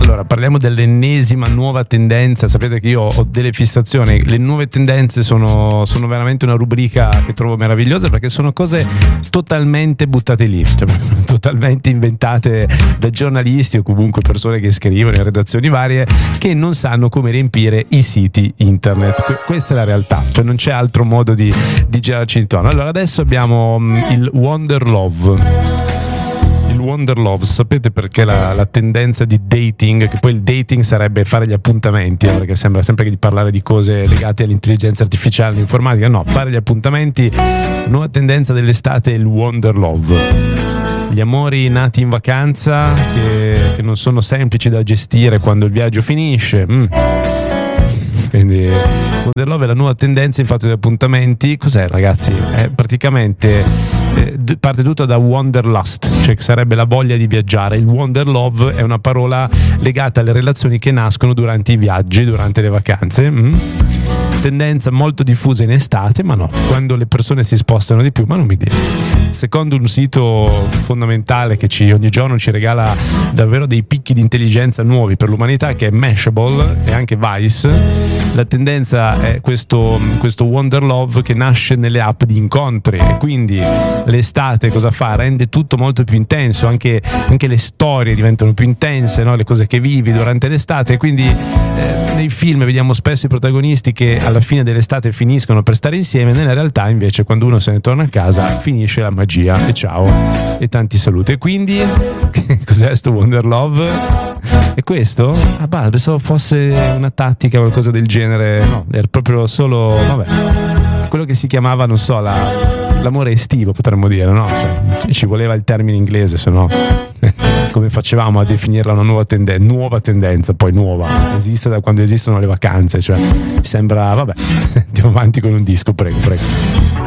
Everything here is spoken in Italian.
Allora, parliamo dell'ennesima nuova tendenza. Sapete che io ho delle fissazioni. Le nuove tendenze sono veramente una rubrica che trovo meravigliosa, perché sono cose totalmente buttate lì, cioè, totalmente inventate da giornalisti o comunque persone che scrivono in redazioni varie, che non sanno come riempire i siti internet. Questa è la realtà, cioè non c'è altro modo di girarci intorno. Allora, adesso abbiamo il Wonder Love. Il Wonder Love, sapete perché la tendenza di dating, che poi il dating sarebbe fare gli appuntamenti, perché sembra sempre che di parlare di cose legate all'intelligenza artificiale, all'informatica, no, fare gli appuntamenti. Nuova tendenza dell'estate è il Wonder Love. Gli amori nati in vacanza che non sono semplici da gestire quando il viaggio finisce. Quindi Wonder Love è la nuova tendenza in fatto di appuntamenti. Cos'è, ragazzi? Praticamente parte tutto da Wanderlust, cioè che sarebbe la voglia di viaggiare. Il Wonder Love è una parola legata alle relazioni che nascono durante i viaggi, durante le vacanze. Tendenza molto diffusa in estate, ma no, quando le persone si spostano di più, ma non mi dire. Secondo un sito fondamentale che ogni giorno ci regala davvero dei picchi di intelligenza nuovi per l'umanità, che è Mashable e anche Vice, la tendenza è questo Wonder Love che nasce nelle app di incontri, e quindi l'estate cosa fa? Rende tutto molto più intenso, anche le storie diventano più intense, no? Le cose che vivi durante l'estate, e quindi nei film vediamo spesso i protagonisti che alla fine dell'estate finiscono per stare insieme. Nella realtà invece quando uno se ne torna a casa finisce la magia, e ciao e tanti saluti. E quindi cos'è sto Wonder Love? E questo? Pensavo fosse una tattica o qualcosa del genere. No, era proprio solo, quello che si chiamava, non so, l'amore estivo, potremmo dire, no? Cioè, ci voleva il termine inglese, se no come facevamo a definirla una nuova tendenza? Poi nuova, esiste da quando esistono le vacanze, cioè sembra, andiamo avanti con un disco, prego.